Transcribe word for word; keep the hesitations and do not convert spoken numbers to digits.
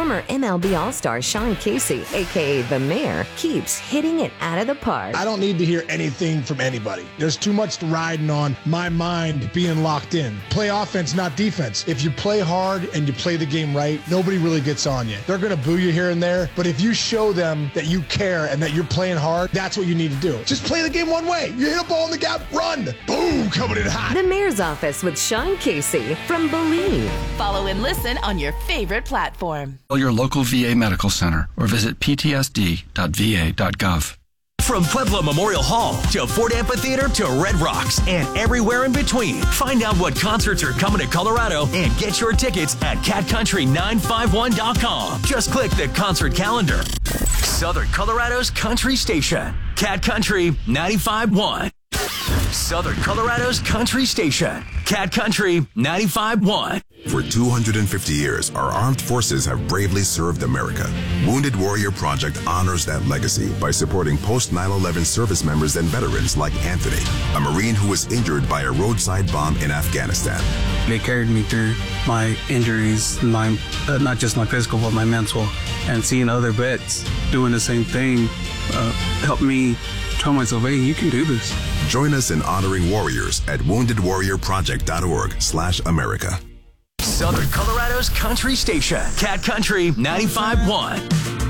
Former M L B All-Star Sean Casey, a k a. The Mayor, keeps hitting it out of the park. I don't need to hear anything from anybody. There's too much riding on my mind being locked in. Play offense, not defense. If you play hard and you play the game right, nobody really gets on you. They're going to boo you here and there, but if you show them that you care and that you're playing hard, that's what you need to do. Just play the game one way. You hit a ball in the gap, run. Boom, coming in hot. The Mayor's Office with Sean Casey from Believe. Follow and listen on your favorite platform. Call your local V A medical center or visit p t s d dot v a dot gov. From Pueblo Memorial Hall to Ford Amphitheater to Red Rocks and everywhere in between. Find out what concerts are coming to Colorado and get your tickets at cat country nine five one dot com. Just click the concert calendar. Southern Colorado's country station, Cat Country ninety-five point one. Southern Colorado's country station, Cat Country ninety-five point one. For two hundred fifty years, our armed forces have bravely served America. Wounded Warrior Project honors that legacy by supporting post nine eleven service members and veterans like Anthony, a Marine who was injured by a roadside bomb in Afghanistan. They carried me through my injuries, my uh, not just my physical, but my mental. And seeing other vets doing the same thing uh, helped me tell myself, hey, you can do this. Join us in honoring warriors at wounded warrior project dot org slash America. Southern Colorado's country station, Cat Country ninety-five point one.